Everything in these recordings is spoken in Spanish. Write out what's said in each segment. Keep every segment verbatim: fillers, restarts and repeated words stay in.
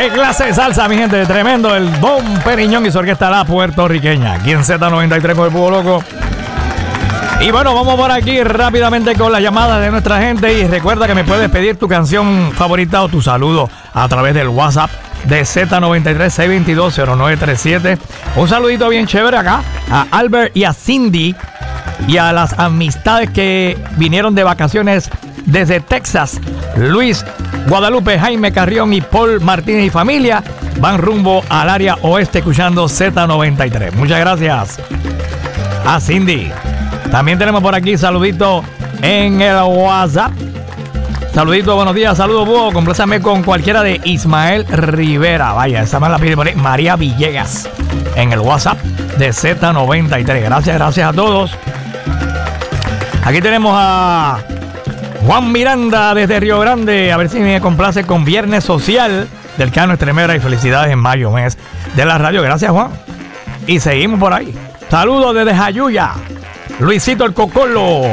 ¡Qué clase de salsa, mi gente! Tremendo el Don Periñón y su orquesta la puertorriqueña. Aquí en Z noventa y tres con el Búho Loco. Y bueno, vamos por aquí rápidamente con las llamadas de nuestra gente. Y recuerda que me puedes pedir tu canción favorita o tu saludo a través del WhatsApp de Z noventa y tres, seis dos dos, cero nueve tres siete. Un saludito bien chévere acá a Albert y a Cindy y a las amistades que vinieron de vacaciones desde Texas. Luis, Guadalupe, Jaime Carrión y Paul Martínez y familia van rumbo al área oeste escuchando Z noventa y tres. Muchas gracias a Cindy. También tenemos por aquí saludito en el WhatsApp. Saludito, buenos días, saludos, Búho. Complácame con cualquiera de Ismael Rivera. Vaya, esa me la pide por ahí María Villegas en el WhatsApp de Z noventa y tres. Gracias, gracias a todos. Aquí tenemos a Juan Miranda desde Río Grande. A ver si me complace con Viernes Social del Cano Estremera y felicidades en mayo, mes de la radio. Gracias, Juan. Y seguimos por ahí. Saludos desde Jayuya. Luisito el Cocolo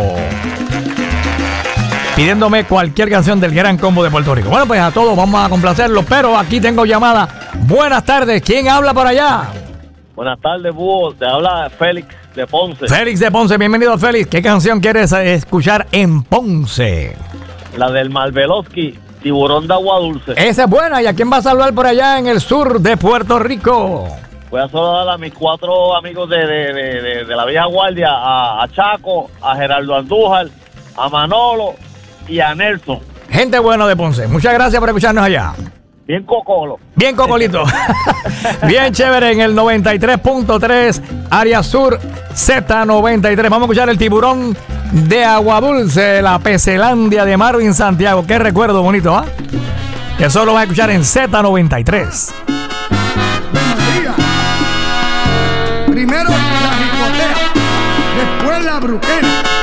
pidiéndome cualquier canción del Gran Combo de Puerto Rico. Bueno, pues a todos vamos a complacerlos, pero aquí tengo llamada. Buenas tardes, ¿quién habla por allá? Buenas tardes, Búho, te habla Félix de Ponce. Félix de Ponce, bienvenido Félix. ¿Qué canción quieres escuchar en Ponce? La del Marvelowski, Tiburón de Agua Dulce. Esa es buena, ¿y a quién vas a saludar por allá en el sur de Puerto Rico? Voy a saludar a mis cuatro amigos de, de, de, de, de la vieja guardia, a, a Chaco, a Gerardo Andújar, a Manolo y a Nelson. Gente buena de Ponce. Muchas gracias por escucharnos allá. Bien cocolo. Bien cocolito. Bien chévere en el noventa y tres punto tres, área sur, Z noventa y tres. Vamos a escuchar el Tiburón de Agua Dulce, la Pecelandia de Marvin Santiago. Qué recuerdo bonito, ¿ah? ¿eh? Que eso lo vas a escuchar en Z noventa y tres. Primero la jicotea, después la bruquena.